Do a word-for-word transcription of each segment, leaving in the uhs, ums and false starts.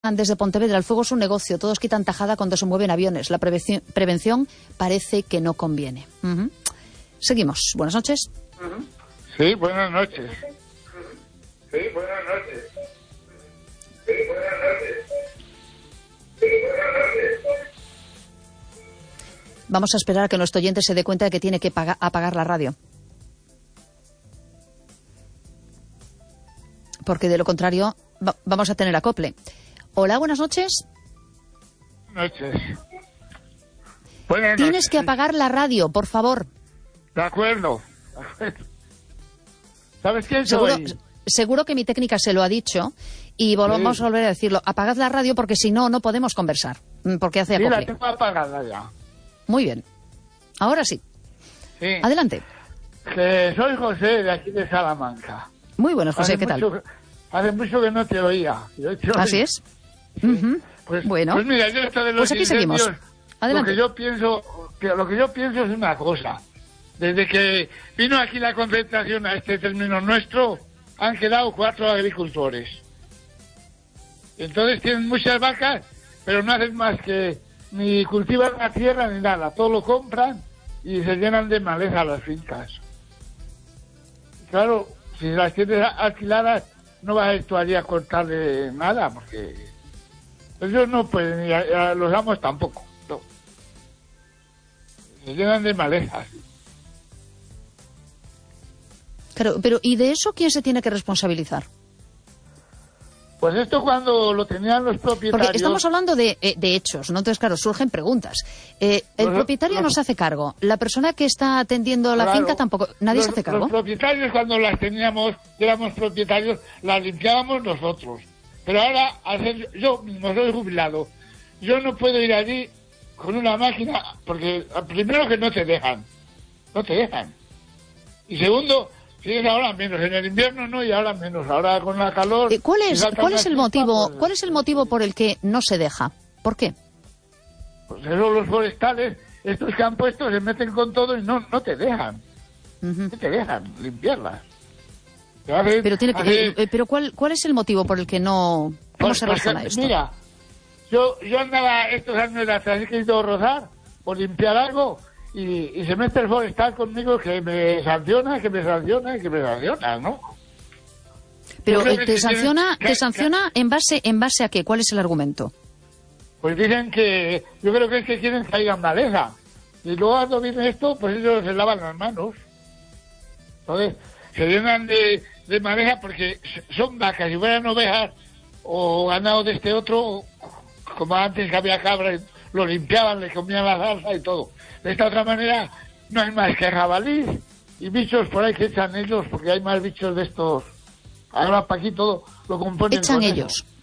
Desde Pontevedra, el fuego es un negocio, todos quitan tajada cuando se mueven aviones. La prevención, prevención parece que no conviene. Uh-huh. Seguimos. Buenas noches. Uh-huh. Sí, buenas noches. Sí, buenas noches. Sí, buenas noches. Sí, buenas noches. Vamos a esperar a que nuestro oyente se dé cuenta de que tiene que pagar, apagar la radio. Porque de lo contrario va, vamos a tener acople. Hola, buenas noches. Buenas noches. Buenas Tienes noches. que apagar la radio, por favor. De acuerdo. De acuerdo. ¿Sabes quién Seguro, soy? seguro que mi técnica se lo ha dicho y volvamos Sí. a volver a decirlo. Apagad la radio porque si no, no podemos conversar. Porque hace Sí, la acople. tengo apagada ya. Muy bien. Ahora sí. Sí. Adelante. Que soy José, de aquí de Salamanca. Muy buenos, José, Hace ¿qué tal? mucho, hace mucho que no te oía. Yo te Así oí. es. Ujú. Pues, Bueno. pues mira, yo esto de los Pues aquí seguimos. incendios, Adelante. Lo que yo pienso, que lo que yo pienso es una cosa. Desde que vino aquí la concentración a este término nuestro, han quedado cuatro agricultores. Entonces tienen muchas vacas, pero no hacen más que ni cultivan la tierra ni nada. Todo lo compran y se llenan de maleza las fincas. Claro, si las tienes alquiladas, no vas a ir tú allí a cortarle nada, porque ellos no pueden, y a, a los amos tampoco. No. Se llenan de malezas. Claro, pero ¿y de eso quién se tiene que responsabilizar? Pues esto cuando lo tenían los propietarios... Porque estamos hablando de, eh, de hechos, ¿no? Entonces, claro, surgen preguntas. Eh, el Los- propietario los- no se hace cargo. La persona que está atendiendo la Claro, finca tampoco... ¿Nadie los, se hace cargo? Los propietarios, cuando las teníamos, que éramos propietarios, las limpiábamos nosotros. Pero ahora, al ser yo mismo soy jubilado, yo no puedo ir allí con una máquina, porque primero que no te dejan, no te dejan. Y segundo, si es ahora menos, en el invierno no, y ahora menos, ahora con la calor... Eh, ¿Cuál si es, salta cuál una es el chispa, motivo? pues- ¿Cuál es el motivo por el que no se deja? ¿Por qué? Pues eso, los forestales, estos que han puesto, se meten con todo y no, no te dejan. Ujú. No te dejan limpiarlas. Te hacen- Pero tiene que, hacen- eh, eh, pero ¿cuál, cuál es el motivo por el que no? ¿Cómo Pues, se porque, razona esto? Mira, yo, yo andaba estos años atrás, he querido rozar por limpiar algo y, y se mete el forestal conmigo que me sanciona, que me sanciona, que me sanciona, ¿no? Pero yo creo eh, que te se sanciona, tienen- te que- sanciona en base, en base a qué? ¿Cuál es el argumento? Pues dicen que, yo creo que es que quieren que haya maleza. Y luego cuando viene esto, pues ellos se lavan las manos. Entonces, se llenan de, de maleza porque son vacas, si fueran ovejas o ganado de este otro, como antes que había cabras, lo limpiaban, le comían la salsa y todo. De esta otra manera, no hay más que jabalí y bichos por ahí que echan ellos, porque hay más bichos de estos. Ahora para aquí todo lo componen Echan con ellos. eso.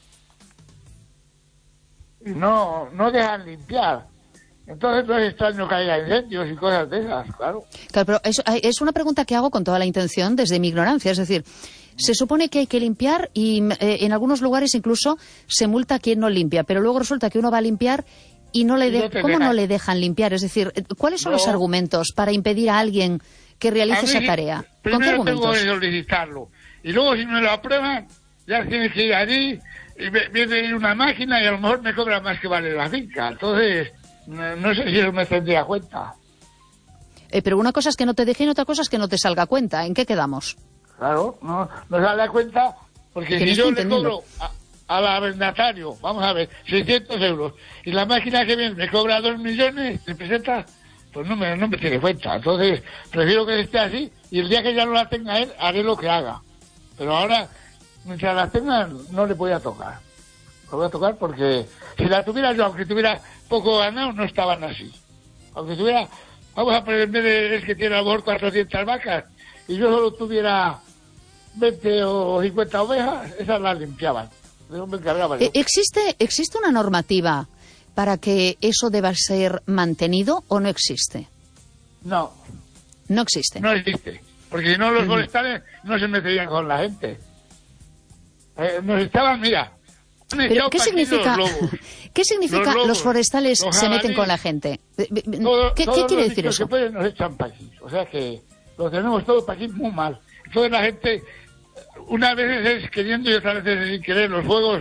Y no, no dejan limpiar. Entonces no es extraño que haya incendios y cosas de esas, claro. Claro, pero es, es una pregunta que hago con toda la intención desde mi ignorancia. Es decir, se supone que hay que limpiar y eh, en algunos lugares incluso se multa a quien no limpia, pero luego resulta que uno va a limpiar y no le Y de- no te ¿cómo dejan. no le dejan limpiar? Es decir, ¿cuáles son No. los argumentos para impedir a alguien que realice A mí, esa tarea? ¿Con qué primero tengo argumentos? que solicitarlo. Y luego si me lo aprueban, ya tienes que ir allí y me- viene una máquina y a lo mejor me cobra más que vale la finca. Entonces, no, no sé si eso me tendría cuenta. Eh, pero una cosa es que no te dejen y otra cosa es que no te salga a cuenta. ¿En qué quedamos? Claro, no, no se da cuenta porque Que no si yo estoy le entendiendo. cobro a- al arrendatario, vamos a ver, seiscientos euros, y la máquina que viene me cobra dos millones de pesetas, pues no me, no me tiene cuenta. Entonces, prefiero que esté así y el día que ya no la tenga él, haré lo que haga. Pero ahora, mientras la tenga, no le voy a tocar. Lo voy a tocar porque si la tuviera yo, aunque tuviera poco ganado, no estaban así. Aunque tuviera, vamos a poner, en vez de es que tiene a lo mejor cuatrocientas vacas, y yo solo tuviera veinte o cincuenta ovejas, esas las limpiaban. Yo me encargaba yo. Eh, ¿Existe, ¿Existe una normativa para que eso deba ser mantenido o no existe? No, No existe. no existe. Porque si no, los Ujú. forestales no se meterían con la gente. Eh, nos estaban, mira. han Pero echado ¿qué pa' aquí significa, los lobos. ¿qué significa Los los, lobos, forestales los se meten jabalíes. con la gente? Eh, eh, Todo- ¿Qué, todos qué quiere los decir bichos eso? que pueden nos echan para aquí. O sea que lo tenemos todo para aquí muy mal. Entonces la gente, unas veces es queriendo y otras veces es sin querer, los fuegos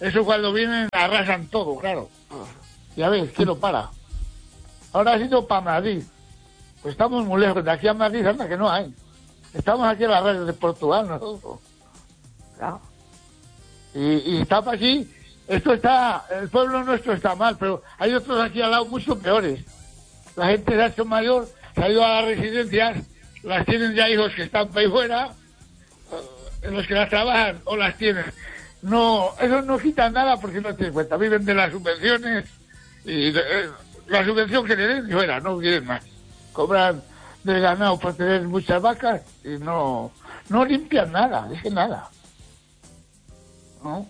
eso cuando vienen arrasan todo, claro. Ya ves, ¿quién lo para? Ahora ha sido para Madrid. Pues estamos muy lejos. De aquí a Madrid, anda que no hay. Estamos aquí en la radio de Portugal nosotros. Claro. Y, y está para aquí. Esto está, el pueblo nuestro está mal, pero hay otros aquí al lado mucho peores. La gente se ha hecho mayor, se ha ido a las residencias, las tienen ya hijos que están para ahí fuera, en los que las trabajan o las tienen. No, eso no quita nada porque no tienen cuenta. Viven de las subvenciones y de, eh, la subvención que le den y fuera, no quieren más. Cobran del ganado por tener muchas vacas y no, no limpian nada, es que nada. ¿No?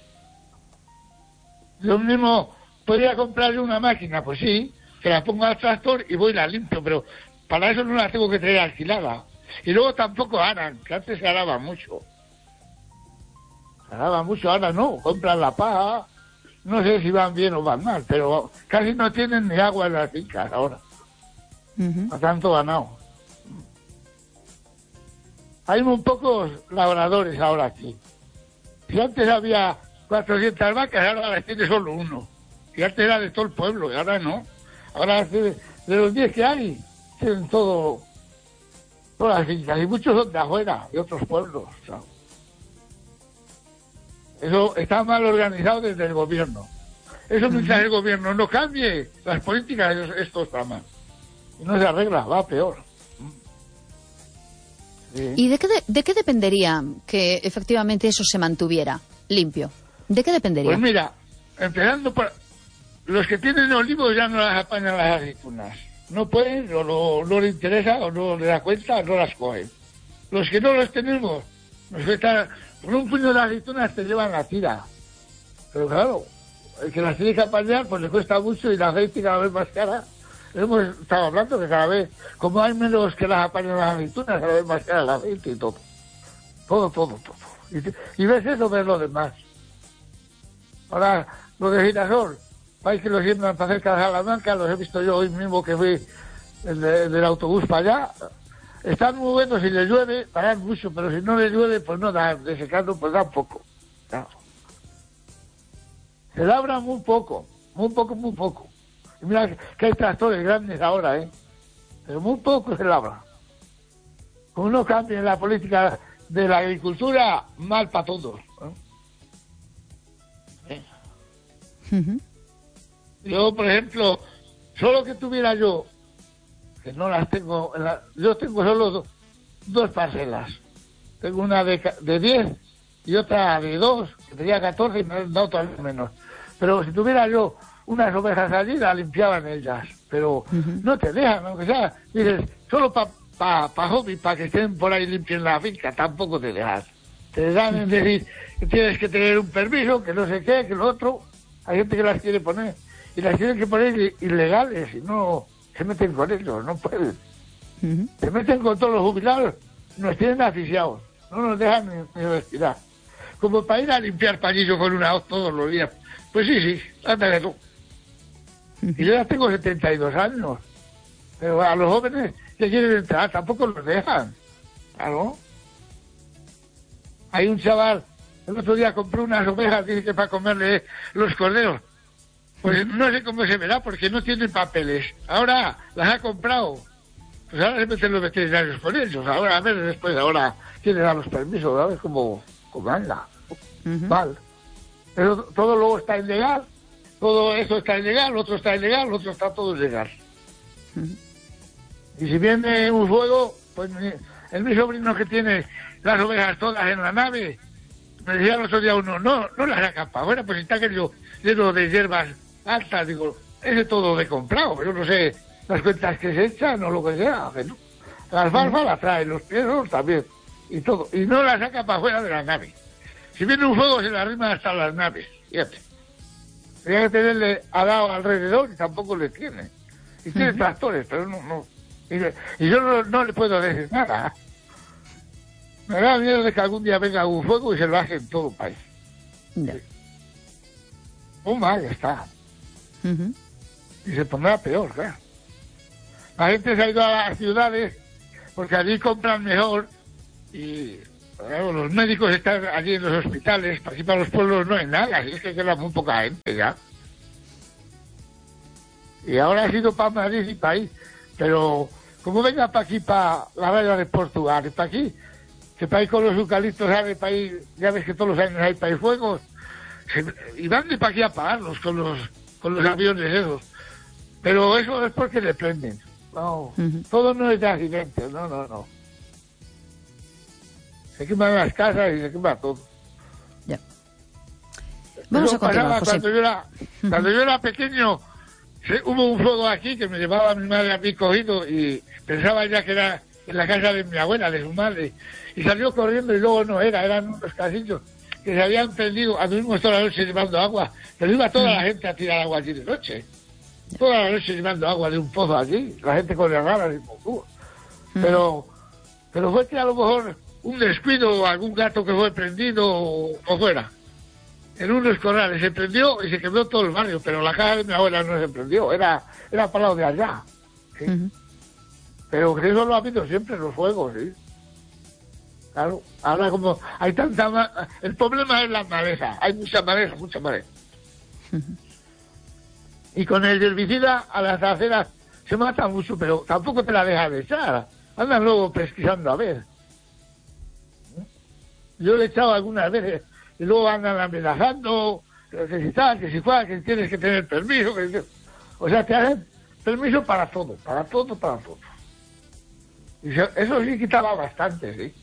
Yo mismo podría comprarle una máquina, pues sí, que la pongo al tractor y voy y la limpio, pero para eso no la tengo que tener alquilada. Y luego tampoco aran, que antes se araba mucho. Se araba mucho, ahora no, compran la paja, no sé si van bien o van mal, pero casi no tienen ni agua en las fincas ahora. Uh-huh. A tanto ganado. Hay muy pocos labradores ahora aquí. Si antes había cuatrocientas vacas, ahora las tiene solo uno. Y antes era de todo el pueblo, y ahora no. Ahora de, de los diez que hay, tienen todo, todas las fincas. Y muchos son de afuera, de otros pueblos. ¿Sabes? Eso está mal organizado desde el gobierno. Eso mientras el gobierno no cambie las políticas, esto está mal. Y no se arregla, va peor. Sí. ¿Y de qué, de, de qué dependería que efectivamente eso se mantuviera limpio? ¿De qué dependería? Pues mira, empezando por... Los que tienen olivos ya no las apañan las aceitunas. No pueden, o no, no les interesa, o no les da cuenta, o no las cogen. Los que no los tenemos, nos cuesta... Con un puño de aceitunas te llevan la tira. Pero claro, el que las tiene que apañar, pues le cuesta mucho y la aceite cada vez más cara. Hemos estado hablando que cada vez, como hay menos que las apañan las aceitunas, cada vez más cara el aceite y todo. Todo, todo, todo. Y, y ves eso, ves lo demás. Ahora, lo de girasol, vais que lo siembran para cerca de Salamanca, los he visto yo hoy mismo que fui en de, del autobús para allá. Están muy buenos, si les llueve, pagan mucho, pero si no les llueve, pues no dan, de secando, pues dan poco. Claro. Se labra muy poco, muy poco, muy poco. Y mira que hay tractores grandes ahora, ¿eh? Pero muy poco se labra. Como no cambien la política de la agricultura, mal para todos. ¿Eh? Uh-huh. Yo, por ejemplo, solo que tuviera yo, que no las tengo, en la, yo tengo solo do, dos parcelas. Tengo una de, de diez y otra de dos, que tenía catorce y me han dado todavía menos. Pero si tuviera yo unas ovejas allí, las limpiaban ellas. Pero uh-huh. no te dejan, aunque sea, dices, solo para pa, pa hobby, para que estén por ahí limpien la finca, tampoco te dejan. Te dan en decir que tienes que tener un permiso, que no sé qué, que lo otro. Hay gente que las quiere poner, y las tienen que poner ilegales, y no se meten con ellos, no pueden. Uh-huh. Se meten con todos los jubilados, nos tienen asfixiados, no nos dejan ni, ni respirar. Como para ir a limpiar pañillo con una hoz todos los días. Pues sí, sí, ándale tú. Uh-huh. Y yo ya tengo setenta y dos años, pero a los jóvenes que quieren entrar tampoco los dejan. Claro. Hay un chaval, el otro día compró unas ovejas, dice que para comerle los corderos. Pues no sé cómo se verá, porque no tienen papeles. Ahora las ha comprado. Pues ahora se meten los veterinarios con ellos. Ahora, a ver, después, ahora, ¿quién le da los permisos? A ver cómo, cómo anda. Uh-huh. Mal. Pero todo luego está ilegal. Todo eso está ilegal, otro está ilegal, otro está todo ilegal. Uh-huh. Y si viene un fuego, pues mi, el mi sobrino que tiene las ovejas todas en la nave, me decía el otro día uno, no, no las sacan para afuera, pues está aquello lleno de hierbas altas, digo, ese todo de comprado, yo no sé las cuentas que se echan o lo que sea, que no. La alfalfa la traen, los piedros también, y todo, y no la saca para afuera de la nave. Si viene un fuego se la arrima hasta las naves, fíjate. Tenía que tenerle alado alrededor y tampoco le tiene. Y tiene uh-huh. tractores, pero no, no. Y, y yo no, no le puedo decir nada. Me da miedo de que algún día venga un fuego y se lo hace en todo el país. No. Muy mal está. Uh-huh. Y se pondrá peor, claro. La gente se ha ido a las ciudades porque allí compran mejor y, Claro, los médicos están allí en los hospitales, para aquí para los pueblos no hay nada, así es que queda muy poca gente ya. Y ahora ha sido para Madrid y para ahí, pero como venga para aquí, para la raya de Portugal, y para aquí, que para ahí con los eucaliptos, ¿sabes? Para ahí, ya ves que todos los años hay para ahí fuegos, se, y van de para aquí a apagarlos con los, con los aviones esos. Pero eso es porque le prenden. No, uh-huh. Todo no es de accidentes, no, no, no. Se queman las casas y se quema todo. Ya. Vamos eso a continuar, José. Cuando yo era, uh-huh. cuando yo era pequeño, se, hubo un fuego aquí que me llevaba mi madre a mí cogido y pensaba ya que era en la casa de mi abuela, de su madre. Y salió corriendo y luego no era, eran unos casillos que se habían prendido. A mí mismo toda la noche llevando agua, pero iba toda uh-huh. la gente a tirar agua allí de noche. Toda la noche llevando agua de un pozo allí, la gente con las raras y con uh. Pero, pero fue que a lo mejor un descuido o algún gato que fue prendido o, o fuera. En unos corrales se prendió y se quemó todo el barrio, pero la casa de mi abuela no se prendió, era, era para lado de allá. ¿Sí? Uh-huh. Pero que eso lo ha habido siempre los fuegos, ¿sí? Claro, ahora como hay tanta... Ma- el problema es la maleza, hay mucha maleza, mucha maleza. Uh-huh. Y con el herbicida a las aceras se mata mucho, pero tampoco te la deja de echar. Andan luego pesquisando a ver. Yo le he echado algunas veces y luego andan amenazando que si tal, que si cual, que tienes que tener permiso. Que... O sea, te hacen permiso para todo, para todo, para todo. Y eso sí quitaba bastante, sí.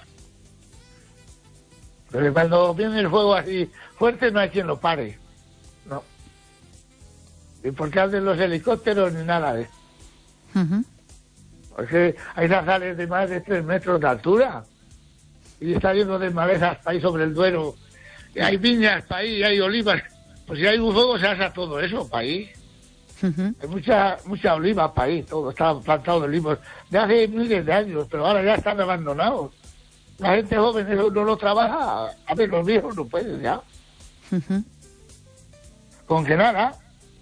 Pero cuando viene el fuego así fuerte no hay quien lo pare. No. Y porque anden los helicópteros ni nada de eso. Uh-huh. Porque hay zarzales de más de tres metros de altura. Y está lleno de malezas para ahí sobre el Duero. Y hay viñas para ahí, y hay olivas. Pues si hay un fuego se asa todo eso para ahí. Uh-huh. Hay mucha mucha oliva para ahí, todo está plantado de olivos. De hace miles de años, pero ahora ya están abandonados. La gente joven eso no lo trabaja. A ver, los viejos no pueden ya. Uh-huh. Con que nada...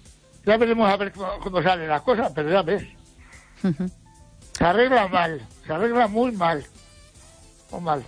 Ya veremos a ver cómo, cómo salen las cosas, pero ya ves. Uh-huh. Se arregla mal, se arregla muy mal. Muy mal.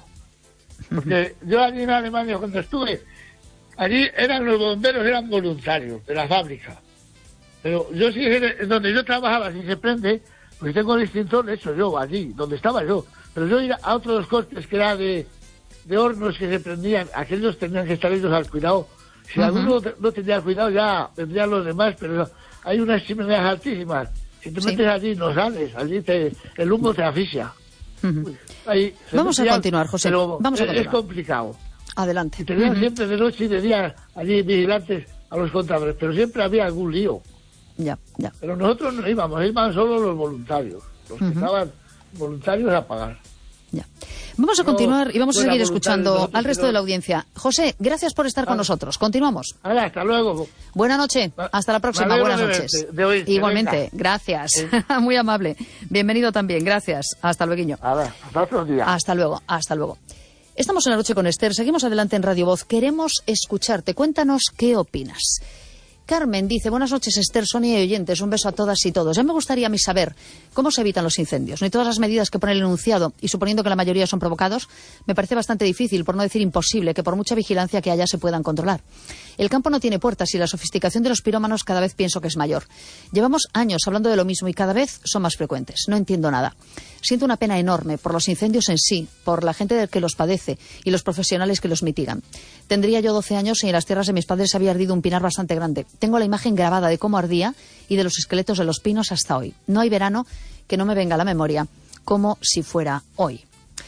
Porque uh-huh. yo allí en Alemania, cuando estuve, allí eran los bomberos, eran voluntarios de la fábrica. Pero yo sí, donde yo trabajaba, si se prende, pues tengo el extintor hecho yo, allí, donde estaba yo. Pero yo ir a otros cortes que era de, de hornos que se prendían, aquellos tenían que estar ellos al cuidado. Si uh-huh. alguno no tenía cuidado, ya vendrían los demás, pero hay unas chimeneas altísimas. Si te sí. metes allí, no sales. Allí te, el humo te asfixia. Uh-huh. Ahí, Vamos a continuar, José. Pero Vamos a continuar. Es complicado. Adelante. Y tenían uh-huh. siempre de noche y de día allí vigilantes a los contadores, pero siempre había algún lío. Ya, ya. Pero nosotros no íbamos, iban solo los voluntarios, los uh-huh. que estaban voluntarios a pagar. Ya. Vamos a continuar no, y vamos a seguir escuchando al resto de la audiencia. José, gracias por estar ah, con nosotros. Continuamos. Ahora, hasta luego. Buena noche. Hasta la próxima. Buenas noches. De, de oírte, igualmente. Venga. Gracias. Sí. Muy amable. Bienvenido también. Gracias. Hasta luego. Hasta otro día. Hasta luego. Hasta luego. Estamos en La Noche con Esther. Seguimos adelante en Radio Voz. Queremos escucharte. Cuéntanos qué opinas. Carmen dice, buenas noches Esther, Sonia y oyentes, un beso a todas y todos. Ya me gustaría a mí saber cómo se evitan los incendios. Ni todas las medidas que pone el enunciado, y suponiendo que la mayoría son provocados, me parece bastante difícil, por no decir imposible, que por mucha vigilancia que haya se puedan controlar. El campo no tiene puertas y la sofisticación de los pirómanos cada vez pienso que es mayor. Llevamos años hablando de lo mismo y cada vez son más frecuentes. No entiendo nada. Siento una pena enorme por los incendios en sí, por la gente que los padece y los profesionales que los mitigan. Tendría yo doce años y en las tierras de mis padres había ardido un pinar bastante grande. Tengo la imagen grabada de cómo ardía y de los esqueletos de los pinos hasta hoy. No hay verano que no me venga a la memoria como si fuera hoy.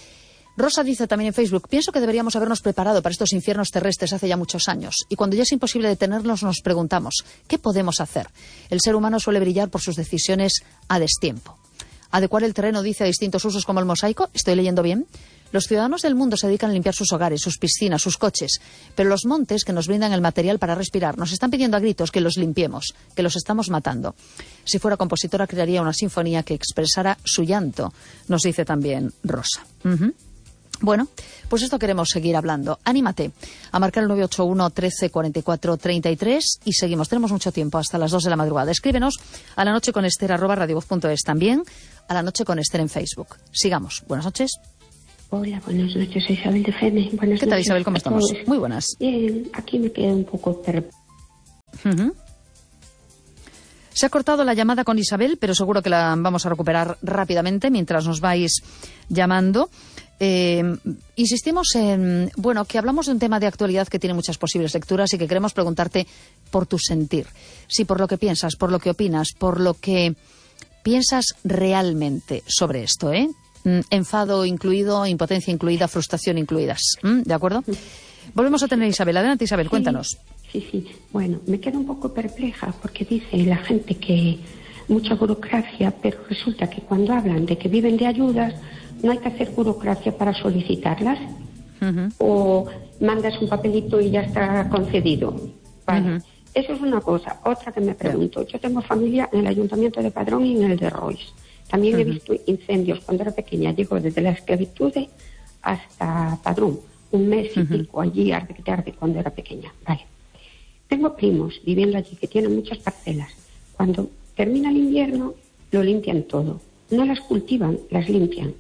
Rosa dice también en Facebook, pienso que deberíamos habernos preparado para estos infiernos terrestres hace ya muchos años. Y cuando ya es imposible detenernos, nos preguntamos, ¿qué podemos hacer? El ser humano suele brillar por sus decisiones a destiempo. Adecuar el terreno, dice, a distintos usos como el mosaico. ¿Estoy leyendo bien? Los ciudadanos del mundo se dedican a limpiar sus hogares, sus piscinas, sus coches. Pero los montes que nos brindan el material para respirar nos están pidiendo a gritos que los limpiemos, que los estamos matando. Si fuera compositora, crearía una sinfonía que expresara su llanto, nos dice también Rosa. Uh-huh. Bueno, pues esto queremos seguir hablando. Anímate a marcar el nueve ocho uno, trece, cuarenta y cuatro, treinta y tres y seguimos. Tenemos mucho tiempo hasta las dos de la madrugada. Escríbenos a la noche con Esther arroba radiovoz punto es, también a la noche con Esther en Facebook. Sigamos. Buenas noches. Hola, buenas noches, soy Isabel de F M. Buenas ¿Qué tal, noches Isabel? ¿Cómo estamos? todos. Muy buenas. Bien, aquí me quedo un poco perpleja. Uh-huh. Se ha cortado la llamada con Isabel, pero seguro que la vamos a recuperar rápidamente mientras nos vais llamando. Eh, insistimos en, bueno, que hablamos de un tema de actualidad que tiene muchas posibles lecturas y que queremos preguntarte por tu sentir. Sí, por lo que piensas, por lo que opinas, por lo que piensas realmente sobre esto, ¿eh? Mm, enfado incluido, impotencia incluida, frustración incluidas. ¿Mm? ¿De acuerdo? Volvemos a tener a Isabel. Adelante, Isabel, cuéntanos. Sí, sí. Bueno, me quedo un poco perpleja porque dice la gente que mucha burocracia, pero resulta que cuando hablan de que viven de ayudas, no hay que hacer burocracia para solicitarlas. Uh-huh. O mandas un papelito y ya está concedido. Vale. Uh-huh. Eso es una cosa. Otra que me pregunto. Yo tengo familia en el Ayuntamiento de Padrón y en el de Rois. También uh-huh. he visto incendios cuando era pequeña. Digo, desde la esclavitud hasta Padrón. Un mes y uh-huh. pico allí, arde que tarde, cuando era pequeña. Vale. Tengo primos viviendo allí que tienen muchas parcelas. Cuando termina el invierno, lo limpian todo. No las cultivan, las limpian.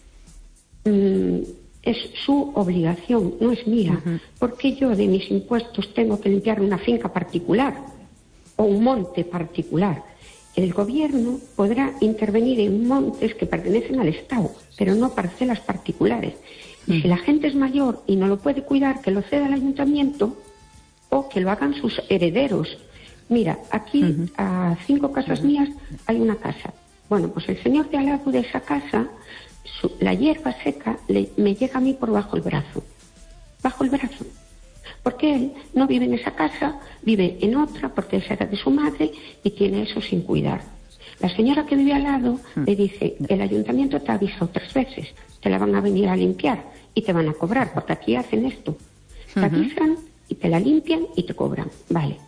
Mm, es su obligación, no es mía. Uh-huh. ¿Por qué yo de mis impuestos tengo que limpiar una finca particular o un monte particular? El gobierno podrá intervenir en montes que pertenecen al Estado, pero no parcelas particulares. Y uh-huh. si la gente es mayor y no lo puede cuidar, que lo ceda al ayuntamiento o que lo hagan sus herederos. Mira, aquí uh-huh. a cinco casas uh-huh. mías hay una casa. Bueno, pues el señor de al lado de esa casa, su, la hierba seca le, me llega a mí por bajo el brazo. Bajo el brazo. Porque él no vive en esa casa, vive en otra, porque esa era de su madre y tiene eso sin cuidar. La señora que vive al lado uh-huh. le dice, el ayuntamiento te ha avisado tres veces, te la van a venir a limpiar y te van a cobrar, porque aquí hacen esto. Te uh-huh. avisan y te la limpian y te cobran. Vale.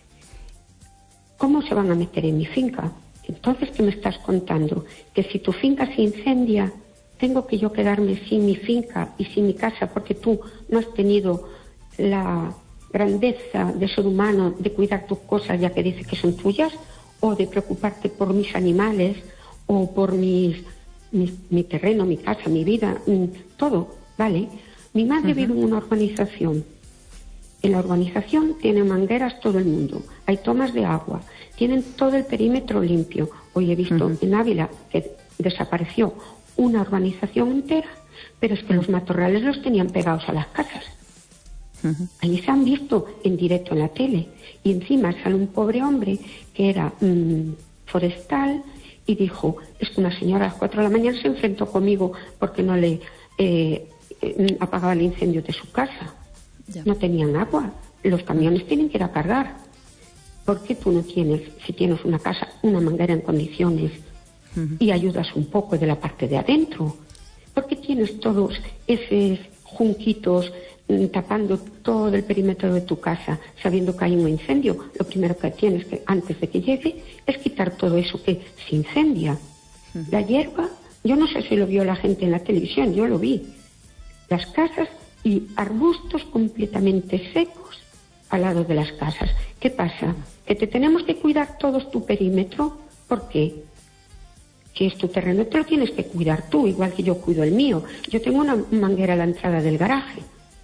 ¿Cómo se van a meter en mi finca? Entonces, ¿qué me estás contando? Que si tu finca se incendia, tengo que yo quedarme sin mi finca y sin mi casa porque tú no has tenido la grandeza de ser humano de cuidar tus cosas ya que dices que son tuyas, o de preocuparte por mis animales o por mis, mis, mi terreno, mi casa, mi vida, todo, ¿vale? Mi madre uh-huh. vive en una urbanización. En la urbanización tienen mangueras todo el mundo, hay tomas de agua, tienen todo el perímetro limpio. Hoy he visto uh-huh. en Ávila que desapareció una urbanización entera, pero es que uh-huh. los matorrales los tenían pegados a las casas. Uh-huh. Allí se han visto en directo en la tele. Y encima sale un pobre hombre que era mmm, forestal y dijo, es que una señora a las cuatro de la mañana se enfrentó conmigo porque no le eh, eh, apagaba el incendio de su casa. Ya. No tenían agua, los camiones tienen que ir a cargar. ¿Por qué tú no tienes, si tienes una casa, una manguera en condiciones uh-huh. y ayudas un poco de la parte de adentro? ¿Por qué tienes todos esos junquitos mm, tapando todo el perímetro de tu casa sabiendo que hay un incendio? Lo primero que tienes que, antes de que llegue, es quitar todo eso que se incendia. Uh-huh. La hierba, yo no sé si lo vio la gente en la televisión, yo lo vi. Las casas y arbustos completamente secos al lado de las casas. ¿Qué pasa? ¿Que te tenemos que cuidar todos tu perímetro? ¿Por qué? Si es tu terreno, te lo tienes que cuidar tú, igual que yo cuido el mío. Yo tengo una manguera a la entrada del garaje.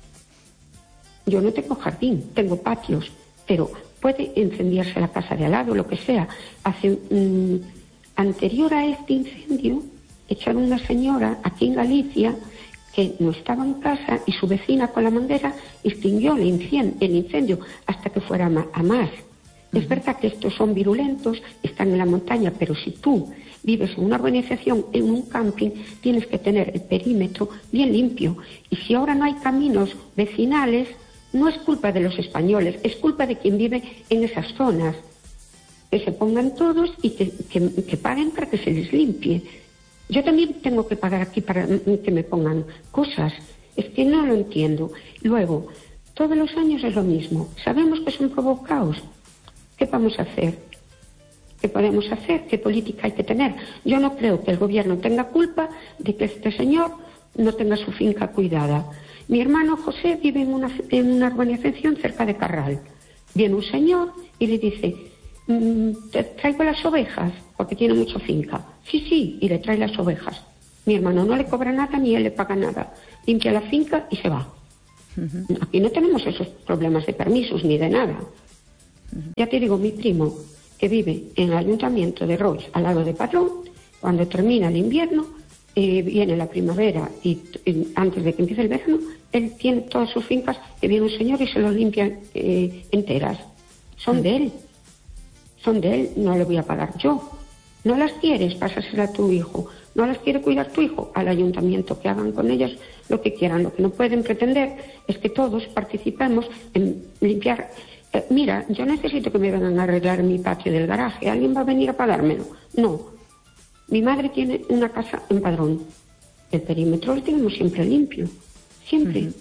Yo no tengo jardín, tengo patios, pero puede incendiarse la casa de al lado, lo que sea. Hace mmm, anterior a este incendio, echaron una señora aquí en Galicia que no estaba en casa y su vecina con la manguera extinguió el incendio, el incendio hasta que fuera a más. Uh-huh. Es verdad que estos son virulentos, están en la montaña, pero si tú vives en una urbanización, en un camping, tienes que tener el perímetro bien limpio. Y si ahora no hay caminos vecinales, no es culpa de los españoles, es culpa de quien vive en esas zonas. Que se pongan todos y que, que, que paguen para que se les limpie. Yo también tengo que pagar aquí para que me pongan cosas. Es que no lo entiendo. Luego, todos los años es lo mismo. Sabemos que son provocados. ¿Qué vamos a hacer? ¿Qué podemos hacer? ¿Qué política hay que tener? Yo no creo que el gobierno tenga culpa de que este señor no tenga su finca cuidada. Mi hermano José vive en una, en una urbanización cerca de Carral. Viene un señor y le dice, ¿te traigo las ovejas? Porque tiene mucha finca. Sí, sí, y le trae las ovejas. Mi hermano no le cobra nada ni él le paga nada. Limpia la finca y se va. Uh-huh. Aquí no tenemos esos problemas de permisos ni de nada. Uh-huh. Ya te digo, mi primo, que vive en el ayuntamiento de Rois, al lado de Padrón, cuando termina el invierno, eh, viene la primavera y, y antes de que empiece el verano, él tiene todas sus fincas, que viene un señor y se lo limpia eh, enteras. Son uh-huh. de él. Son de él, no le voy a pagar yo. No las quieres, pásasela a tu hijo. No las quiere cuidar tu hijo, al ayuntamiento, que hagan con ellas lo que quieran. Lo que no pueden pretender es que todos participemos en limpiar. Eh, mira, yo necesito que me vengan a arreglar mi patio del garaje. ¿Alguien va a venir a pagármelo? No. Mi madre tiene una casa en Padrón. El perímetro lo tenemos siempre limpio. Siempre. Uh-huh.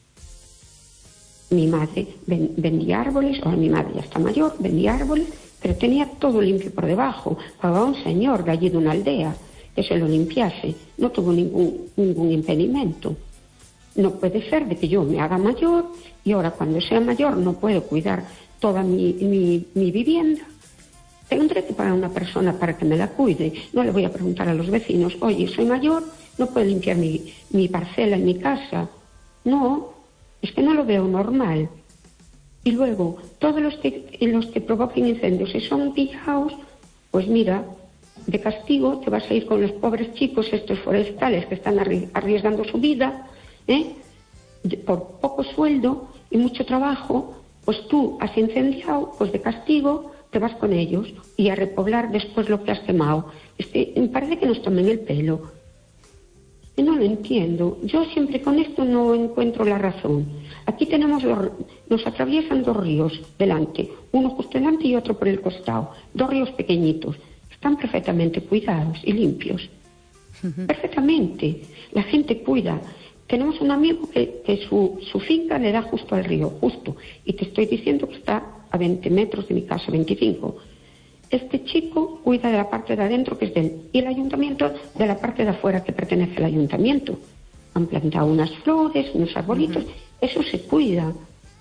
Mi madre ven, vendía árboles, ahora mi madre ya está mayor, vendía árboles, pero tenía todo limpio por debajo. Pagaba un señor de allí de una aldea que se lo limpiase, no tuvo ningún, ningún impedimento. No puede ser de que yo me haga mayor y ahora cuando sea mayor no puedo cuidar toda mi, mi, mi vivienda. Tendré que pagar a una persona para que me la cuide. No le voy a preguntar a los vecinos, oye, soy mayor, no puedo limpiar mi, mi parcela en mi casa. No, es que no lo veo normal. Y luego, todos los que, los que provoquen incendios, si son pillados, pues mira, de castigo te vas a ir con los pobres chicos estos forestales que están arriesgando su vida, ¿eh? de, por poco sueldo y mucho trabajo, pues tú has incendiado, pues de castigo te vas con ellos y a repoblar después lo que has quemado. Es que me parece que nos tomen el pelo. Y no lo entiendo. Yo siempre con esto no encuentro la razón. Aquí tenemos los, nos atraviesan dos ríos delante, uno justo delante y otro por el costado, dos ríos pequeñitos. Están perfectamente cuidados y limpios. Uh-huh. Perfectamente. La gente cuida. Tenemos un amigo que, que su, su finca le da justo al río, justo. Y te estoy diciendo que está a veinte metros de mi casa, veinticinco. Este chico cuida de la parte de adentro, que es de él, y el ayuntamiento de la parte de afuera, que pertenece al ayuntamiento. Han plantado unas flores, unos arbolitos. Uh-huh. Eso se cuida.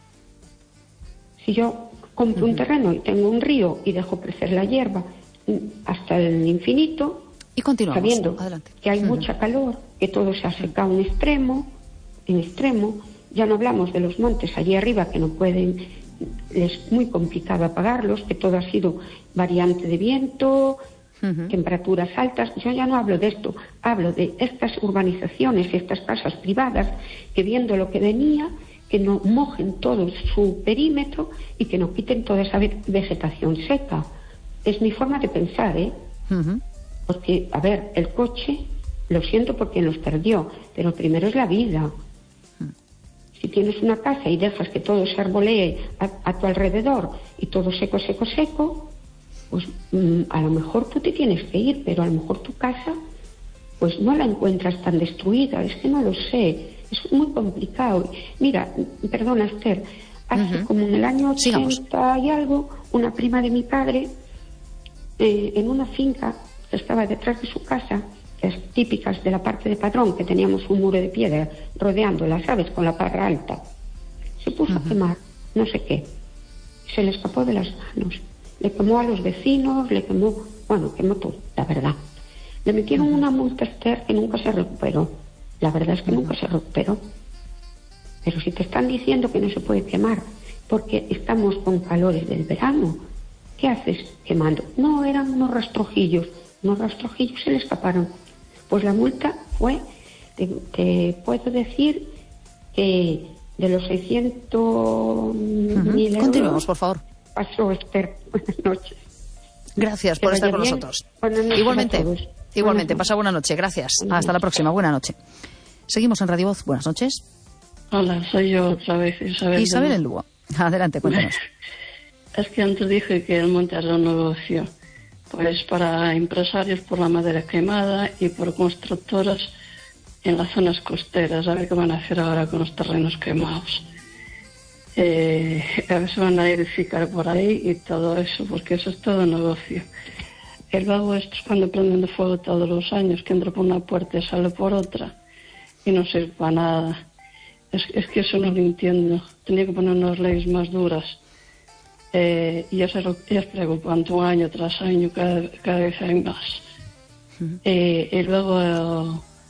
Si yo compro uh-huh. un terreno y tengo un río y dejo crecer la hierba hasta el infinito, y continuamos, sabiendo adelante. Que hay uh-huh. mucha calor, que todo se ha secado en extremo, en extremo, ya no hablamos de los montes allí arriba que no pueden, es muy complicado apagarlos, que todo ha sido variante de viento, uh-huh. temperaturas altas. Yo ya no hablo de esto, hablo de estas urbanizaciones y estas casas privadas que viendo lo que venía, que no mojen todo su perímetro y que no quiten toda esa vegetación seca. Es mi forma de pensar, ¿eh? Uh-huh. Porque, a ver, el coche, lo siento por quien los perdió, pero primero es la vida. Uh-huh. Si tienes una casa y dejas que todo se arbolee a, a tu alrededor y todo seco, seco, seco, pues mmm, a lo mejor tú te tienes que ir, pero a lo mejor tu casa, pues no la encuentras tan destruida. Es que no lo sé, es muy complicado. Mira, perdona, Esther, hace uh-huh. como en el año ochenta Sigamos. Y algo, una prima de mi padre, Eh, en una finca que estaba detrás de su casa, las típicas de la parte de Padrón, que teníamos un muro de piedra rodeándola, ¿sabes?, con la parra alta, se puso uh-huh. a quemar no sé qué, se le escapó de las manos, le quemó a los vecinos, le quemó, bueno, quemó todo, la verdad. Le metieron uh-huh. una multa, Esther, que nunca se recuperó. La verdad es que uh-huh. nunca se recuperó. Pero si te están diciendo que no se puede quemar porque estamos con calores del verano, ¿qué haces quemando? No, eran unos rastrojillos. Unos rastrojillos se le escaparon. Pues la multa fue, te, te puedo decir que de los seiscientos uh-huh. mil euros... Continuemos, por favor. Pasó, Esther. Buenas noches. Gracias por estar con bien. nosotros. Igualmente, igualmente. Pasa buena noche. Gracias. Buenas Hasta noches. La próxima. Buena noche. Seguimos en Radio Voz. Buenas noches. Hola, soy yo otra vez, Isabel. Isabel en Lugo. Adelante, cuéntanos. Es que antes dije que el monte era un negocio, pues para empresarios por la madera quemada y por constructoras en las zonas costeras. A ver qué van a hacer ahora con los terrenos quemados. Eh, a ver si van a edificar por ahí y todo eso, porque eso es todo negocio. El vago esto es cuando prenden de fuego todos los años, que entra por una puerta y sale por otra y no sirve para nada. Es, es que eso no lo entiendo. Tenía que poner unas leyes más duras. Eh, y eso es, lo, es preocupante, año tras año, cada, cada vez hay más. Uh-huh. Eh, y luego, eh,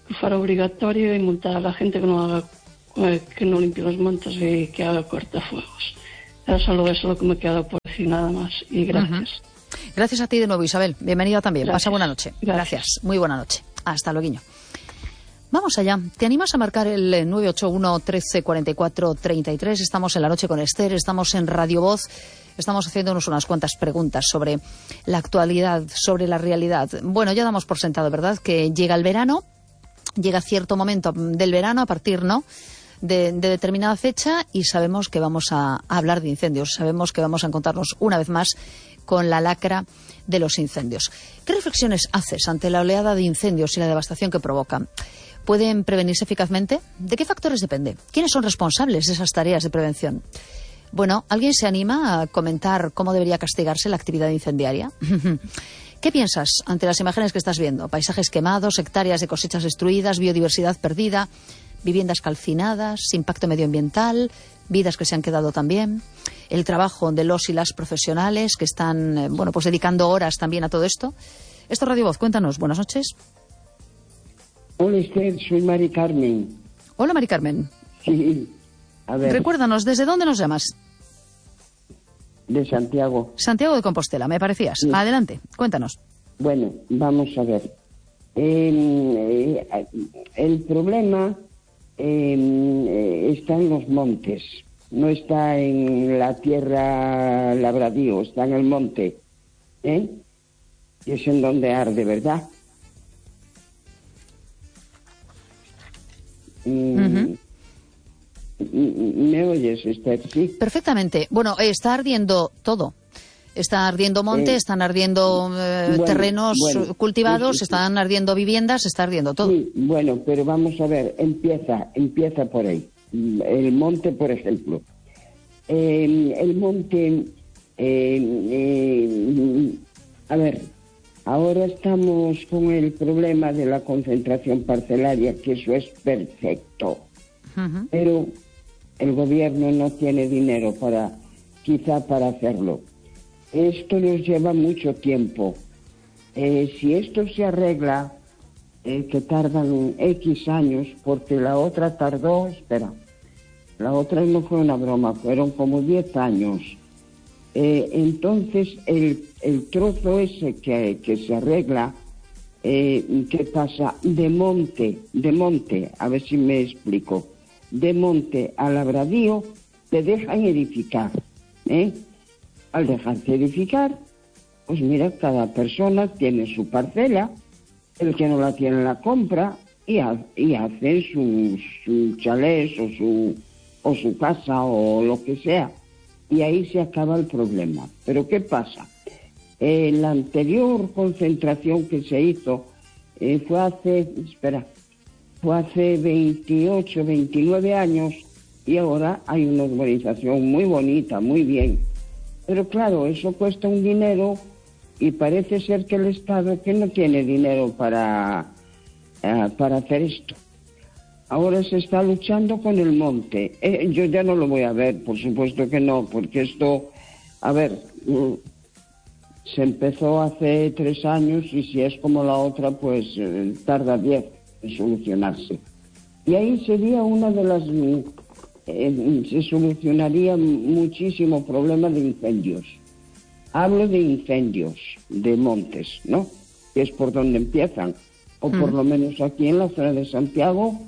que fuera obligatorio y multar a la gente que no haga, eh, que no limpie los montes y que haga cortafuegos. Era solo eso lo que me queda por decir, nada más. Y gracias. Uh-huh. Gracias a ti de nuevo, Isabel. Bienvenida también. Gracias. Pasa buena noche. Gracias. Gracias. Muy buena noche. Hasta luego. Vamos allá. ¿Te animas a marcar el nueve ocho uno, trece, cuarenta y cuatro, treinta y tres? Estamos en La Noche con Esther, estamos en Radio Voz, estamos haciéndonos unas cuantas preguntas sobre la actualidad, sobre la realidad. Bueno, ya damos por sentado, ¿verdad?, que llega el verano, llega cierto momento del verano, a partir, ¿no?, de, de determinada fecha, y sabemos que vamos a, a hablar de incendios, sabemos que vamos a encontrarnos una vez más con la lacra de los incendios. ¿Qué reflexiones haces ante la oleada de incendios y la devastación que provocan? ¿Pueden prevenirse eficazmente? ¿De qué factores depende? ¿Quiénes son responsables de esas tareas de prevención? Bueno, ¿alguien se anima a comentar cómo debería castigarse la actividad incendiaria? ¿Qué piensas ante las imágenes que estás viendo? Paisajes quemados, hectáreas de cosechas destruidas, biodiversidad perdida, viviendas calcinadas, impacto medioambiental, vidas que se han quedado también, el trabajo de los y las profesionales que están, eh, bueno, pues dedicando horas también a todo esto. Esto es Radio Voz, cuéntanos. Buenas noches. Hola, Esther, soy Mari Carmen. Hola, Mari Carmen. Sí, a ver. Recuérdanos, ¿desde dónde nos llamas? De Santiago. Santiago de Compostela, me parecías. Sí. Adelante, cuéntanos. Bueno, vamos a ver. Eh, eh, el problema eh, está en los montes, no está en la tierra labradío, está en el monte, ¿eh? Y es en donde arde, ¿verdad? Uh-huh. ¿Me oyes, Esther? Sí. Perfectamente. Bueno, eh, está ardiendo todo. Está ardiendo monte, Eh, están ardiendo eh, bueno, terrenos bueno, cultivados, sí, sí, sí. están ardiendo viviendas, está ardiendo todo. Sí, bueno, pero vamos a ver, empieza, empieza por ahí. El monte, por ejemplo. Eh, el monte, eh, eh, a ver, ahora estamos con el problema de la concentración parcelaria, que eso es perfecto. Uh-huh. Pero el gobierno no tiene dinero para, quizá para hacerlo. Esto nos lleva mucho tiempo. Eh, si esto se arregla, eh, que tardan X años, porque la otra tardó, espera, la otra no fue una broma, fueron como diez años. Eh, entonces, el, el trozo ese que, que se arregla, eh, ¿qué pasa? De monte, de monte, a ver si me explico, de monte a labradío, te dejan edificar, ¿eh? Al dejarse edificar, pues mira, cada persona tiene su parcela, el que no la tiene la compra y, ha, y hace su, su chalés o su, o su casa o lo que sea. Y ahí se acaba el problema. Pero ¿qué pasa? Eh, la anterior concentración que se hizo eh, fue hace, espera, fue hace veintiocho, veintinueve años y ahora hay una urbanización muy bonita, muy bien. Pero claro, eso cuesta un dinero y parece ser que el Estado que no tiene dinero para, uh, para hacer esto. Ahora se está luchando con el monte. Eh, yo ya no lo voy a ver, por supuesto que no, porque esto, a ver, mm, se empezó hace tres años y si es como la otra, pues eh, tarda diez en solucionarse. Y ahí sería una de las... Mm, eh, se solucionaría muchísimo problema de incendios. Hablo de incendios de montes, ¿no? Que es por donde empiezan. O por mm. lo menos aquí en la zona de Santiago...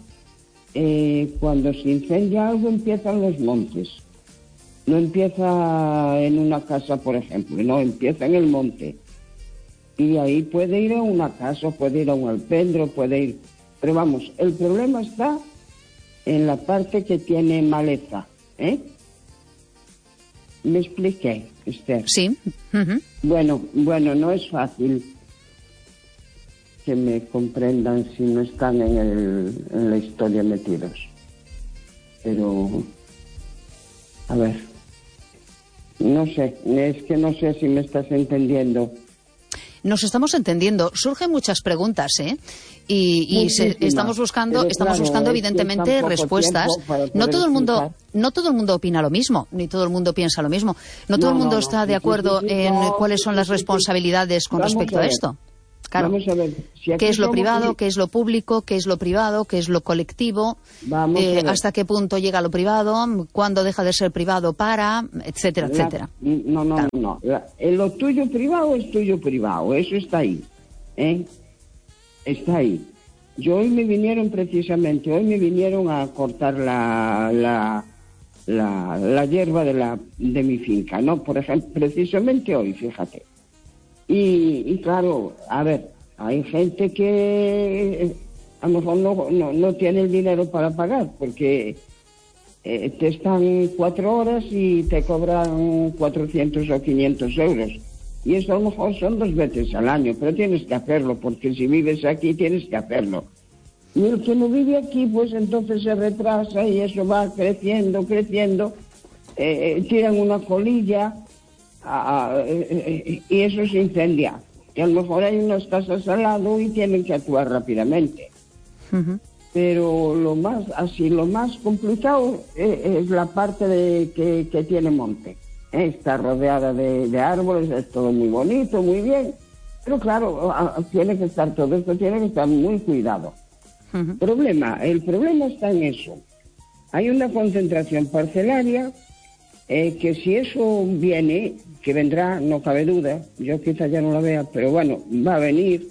Eh, cuando se incendia algo empiezan los montes. No empieza en una casa, por ejemplo, no, empieza en el monte. Y ahí puede ir a una casa, puede ir a un alpendro, puede ir... Pero vamos, el problema está en la parte que tiene maleza, ¿eh? ¿Me expliqué, Esther? Sí. Uh-huh. Bueno, bueno, no es fácil que me comprendan si no están en, el, en la historia metidos. Pero, a ver, no sé, es que no sé si me estás entendiendo. Nos estamos entendiendo. Surgen muchas preguntas, ¿eh? Y, y se, estamos buscando, estamos claro, buscando evidentemente es respuestas. No todo el mundo, explicar. no todo el mundo opina lo mismo, ni todo el mundo piensa lo mismo. No todo no, el mundo no, está no, de acuerdo sí, sí, sí, en no, cuáles son las responsabilidades con respecto a, a esto. Claro. Vamos a ver. Si ¿Qué es lo somos... privado, qué es lo público, qué es lo privado, qué es lo colectivo? Vamos eh, a ver. ¿Hasta qué punto llega lo privado? ¿Cuándo deja de ser privado para? Etcétera, La... etcétera. No, no, claro. no. La... Lo tuyo privado es tuyo privado. Eso está ahí. ¿eh? Está ahí. Yo hoy me vinieron precisamente, hoy me vinieron a cortar la... la... La, la hierba de la de mi finca, ¿no? Por ejemplo, precisamente hoy, fíjate. Y, y claro, a ver, hay gente que a lo mejor no, no, no tiene el dinero para pagar, porque eh, te están cuatro horas y te cobran cuatrocientos o quinientos euros. Y eso a lo mejor son dos veces al año, pero tienes que hacerlo, porque si vives aquí tienes que hacerlo. Y el que no vive aquí, pues entonces se retrasa y eso va creciendo, creciendo. Eh, tiran una colilla a, a, eh, y eso se incendia. Y a lo mejor hay unas casas al lado y tienen que actuar rápidamente. Uh-huh. Pero lo más, así, lo más complicado eh, es la parte de que, que tiene monte. Eh, está rodeada de, de árboles, es todo muy bonito, muy bien. Pero claro, a, a, tiene que estar todo esto, tiene que estar muy cuidado. Uh-huh. Problema, el problema está en eso. Hay una concentración parcelaria eh, que si eso viene, que vendrá, no cabe duda, yo quizá ya no la vea, pero bueno, va a venir,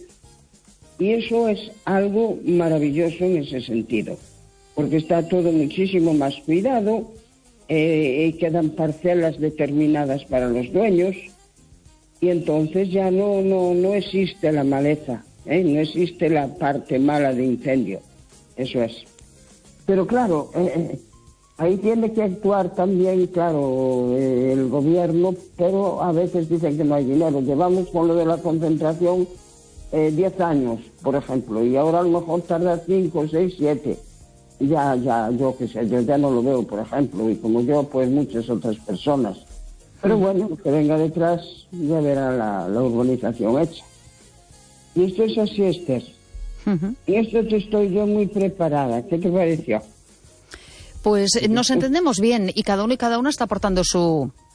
y eso es algo maravilloso en ese sentido, porque está todo muchísimo más cuidado, eh, quedan parcelas determinadas para los dueños, y entonces ya no, no, no existe la maleza. ¿Eh? No existe la parte mala de incendio, eso es. Pero claro, eh, ahí tiene que actuar también, claro, eh, el gobierno, pero a veces dicen que no hay dinero. Llevamos con lo de la concentración eh, diez años, por ejemplo, y ahora a lo mejor tarda cinco, seis, siete. Ya, ya, yo qué sé, yo ya no lo veo, por ejemplo, y como yo, pues muchas otras personas. Pero bueno, que venga detrás ya verá la, la urbanización hecha. Y esto es así, Esther. Uh-huh. Y esto te estoy yo muy preparada. ¿Qué te pareció? Pues nos entendemos bien y cada uno y cada una está aportando su,